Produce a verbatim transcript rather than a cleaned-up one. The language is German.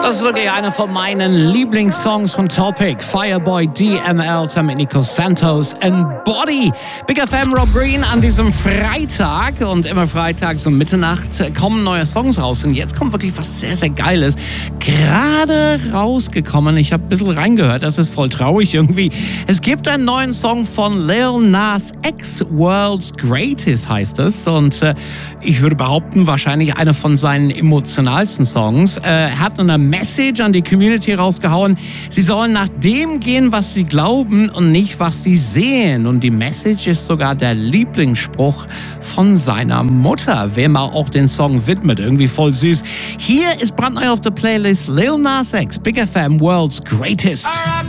Das ist wirklich einer von meinen Lieblingssongs von Topic. Fireboy D M L mit Nico Santos and Body. Big F M Rob Green an diesem Freitag. Und immer freitags um Mitternacht kommen neue Songs raus. Und jetzt kommt wirklich was sehr, sehr Geiles. Gerade rausgekommen. Ich habe ein bisschen reingehört. Das ist voll traurig irgendwie. Es gibt einen neuen Song von Lil Nas X. World's Greatest heißt es. Und äh, ich würde behaupten, wahrscheinlich einer von seinen emotionalsten Songs. Äh, er hat eine Message an die Community rausgehauen. Sie sollen nach dem gehen, was sie glauben und nicht, was sie sehen. Und die Message ist sogar der Lieblingsspruch von seiner Mutter, wem er auch den Song widmet. Irgendwie voll süß. Hier ist brandneu auf der Playlist Lil Nas X, Big F M, World's Greatest.